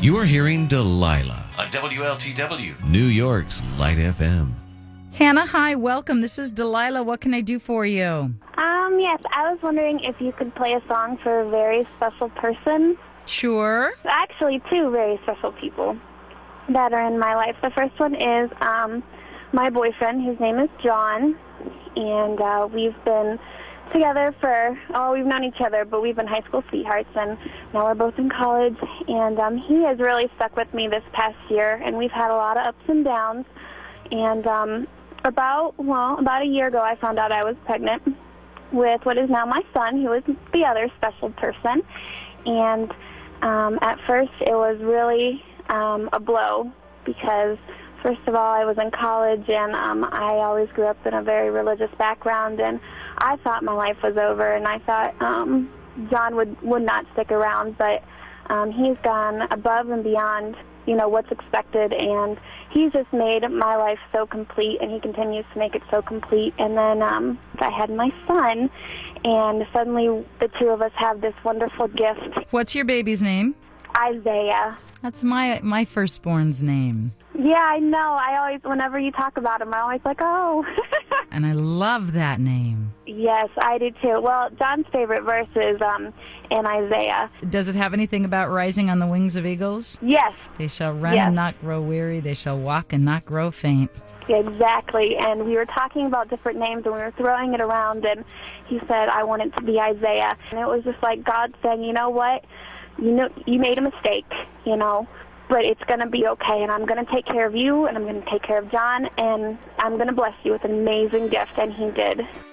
You are hearing Delilah on WLTW, New York's Light FM. Hannah, hi, welcome. This is Delilah. What can I do for you? Yes, I was wondering if you could play a song for a very special person. Sure. Actually, two very special people that are in my life. The first one is my boyfriend. His name is John, and we've been together we've known each other, but we've been high school sweethearts, and now we're both in college, and he has really stuck with me this past year, and we've had a lot of ups and downs, and about a year ago, I found out I was pregnant with what is now my son, who is the other special person, and at first it was really a blow because, first of all, I was in college, and I always grew up in a very religious background, and I thought my life was over, and I thought John would not stick around, but he's gone above and beyond, what's expected, and he's just made my life so complete, and he continues to make it so complete. And then I had my son, and suddenly the two of us have this wonderful gift. What's your baby's name? Isaiah. That's my firstborn's name. Yeah, I know. I always, whenever you talk about him, I'm always like, oh. And I love that name. Yes, I do too. Well, John's favorite verse is in Isaiah. Does it have anything about rising on the wings of eagles? Yes. They shall run and not grow weary. They shall walk and not grow faint. Exactly. And we were talking about different names, and we were throwing it around, and he said, I want it to be Isaiah. And it was just like God saying, you know what? You made a mistake, but it's going to be okay, and I'm going to take care of you, and I'm going to take care of John, and I'm going to bless you with an amazing gift, and he did.